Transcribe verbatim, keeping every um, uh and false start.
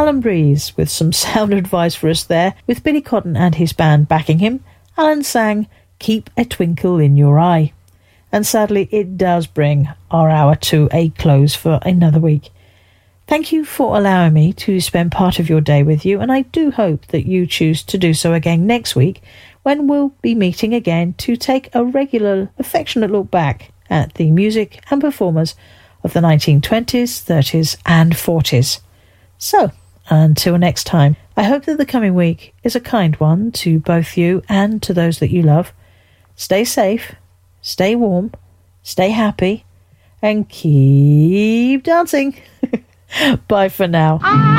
Alan Breeze with some sound advice for us there. With Billy Cotton and his band backing him, Alan sang Keep a Twinkle in Your Eye. And sadly, it does bring our hour to a close for another week. Thank you for allowing me to spend part of your day with you, and I do hope that you choose to do so again next week, when we'll be meeting again to take a regular, affectionate look back at the music and performers of the nineteen twenties, thirties and forties. So, until next time, I hope that the coming week is a kind one to both you and to those that you love. Stay safe, stay warm, stay happy, and keep dancing. Bye for now.